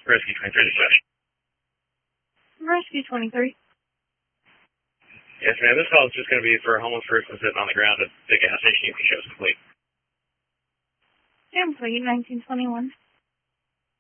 Rescue 23 dispatch. Rescue 23. Yes, ma'am. This call is just going to be for a homeless person sitting on the ground at the gas station. You can show us complete. Complete 1921.